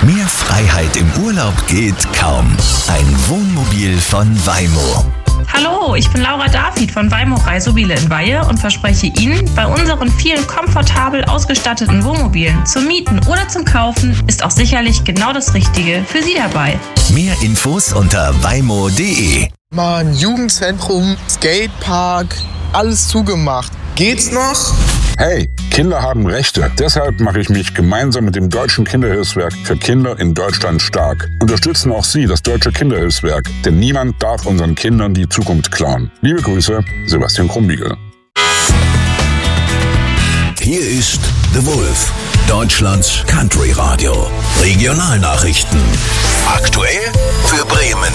Mehr Freiheit im Urlaub geht kaum. Ein Wohnmobil von Waymo. Hallo, ich bin Laura David von Waymo Reisemobile in Weihe und verspreche Ihnen, bei unseren vielen komfortabel ausgestatteten Wohnmobilen zum Mieten oder zum Kaufen ist auch sicherlich genau das Richtige für Sie dabei. Mehr Infos unter waymo.de. Mann, Jugendzentrum, Skatepark, alles zugemacht. Geht's noch? Hey, Kinder haben Rechte. Deshalb mache ich mich gemeinsam mit dem Deutschen Kinderhilfswerk für Kinder in Deutschland stark. Unterstützen auch Sie das Deutsche Kinderhilfswerk, denn niemand darf unseren Kindern die Zukunft klauen. Liebe Grüße, Sebastian Krumbiegel. Hier ist The Wolf, Deutschlands Country Radio. Regionalnachrichten. Aktuell für Bremen.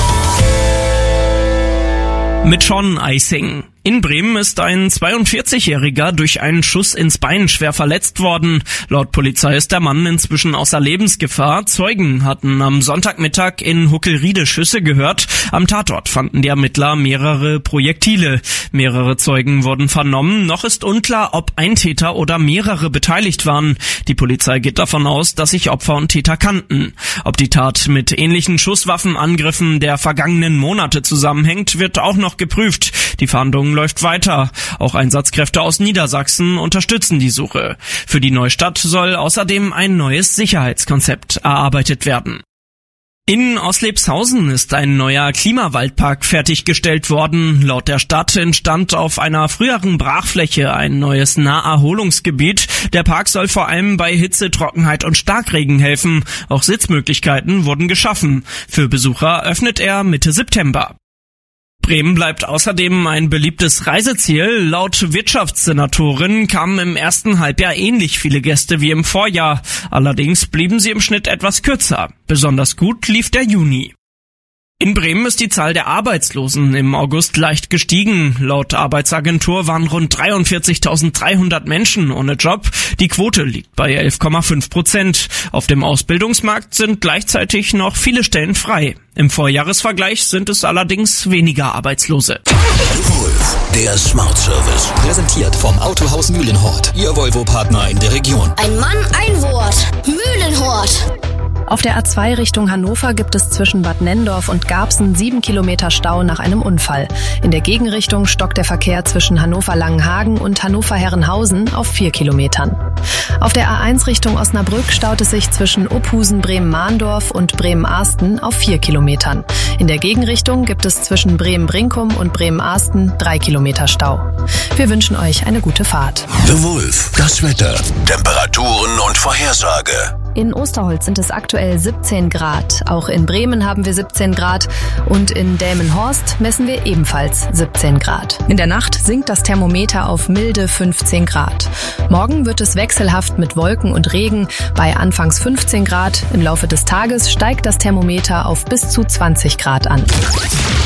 Mit Sean Eising. In Bremen ist ein 42-Jähriger durch einen Schuss ins Bein schwer verletzt worden. Laut Polizei ist der Mann inzwischen außer Lebensgefahr. Zeugen hatten am Sonntagmittag in Huckelriede Schüsse gehört. Am Tatort fanden die Ermittler mehrere Projektile. Mehrere Zeugen wurden vernommen. Noch ist unklar, ob ein Täter oder mehrere beteiligt waren. Die Polizei geht davon aus, dass sich Opfer und Täter kannten. Ob die Tat mit ähnlichen Schusswaffenangriffen der vergangenen Monate zusammenhängt, wird auch noch geprüft. Die Fahndung läuft weiter. Auch Einsatzkräfte aus Niedersachsen unterstützen die Suche. Für die Neustadt soll außerdem ein neues Sicherheitskonzept erarbeitet werden. In Oslebshausen ist ein neuer Klimawaldpark fertiggestellt worden. Laut der Stadt entstand auf einer früheren Brachfläche ein neues Naherholungsgebiet. Der Park soll vor allem bei Hitze, Trockenheit und Starkregen helfen. Auch Sitzmöglichkeiten wurden geschaffen. Für Besucher öffnet er Mitte September. Bremen bleibt außerdem ein beliebtes Reiseziel. Laut Wirtschaftssenatorin kamen im ersten Halbjahr ähnlich viele Gäste wie im Vorjahr. Allerdings blieben sie im Schnitt etwas kürzer. Besonders gut lief der Juni. In Bremen ist die Zahl der Arbeitslosen im August leicht gestiegen. Laut Arbeitsagentur waren rund 43.300 Menschen ohne Job. Die Quote liegt bei 11,5%. Auf dem Ausbildungsmarkt sind gleichzeitig noch viele Stellen frei. Im Vorjahresvergleich sind es allerdings weniger Arbeitslose. Wolf, der Smart Service. Präsentiert vom Autohaus Mühlenhort, Ihr Volvo-Partner in der Region. Ein Mann, ein Wort. Mühlenhort. Auf der A2 Richtung Hannover gibt es zwischen Bad Nenndorf und Garbsen 7 Kilometer Stau nach einem Unfall. In der Gegenrichtung stockt der Verkehr zwischen Hannover-Langenhagen und Hannover-Herrenhausen auf 4 Kilometern. Auf der A1 Richtung Osnabrück staut es sich zwischen Ophusen-Bremen-Mahndorf und Bremen-Ahsten auf 4 Kilometern. In der Gegenrichtung gibt es zwischen Bremen-Brinkum und Bremen-Ahsten 3 Kilometer Stau. Wir wünschen euch eine gute Fahrt. The Wolf, das Wetter, Temperaturen und Vorhersage. In Osterholz sind es aktuell 17 Grad. Auch in Bremen haben wir 17 Grad und in Delmenhorst messen wir ebenfalls 17 Grad. In der Nacht sinkt das Thermometer auf milde 15 Grad. Morgen wird es wechselhaft mit Wolken und Regen bei anfangs 15 Grad. Im Laufe des Tages steigt das Thermometer auf bis zu 20 Grad an.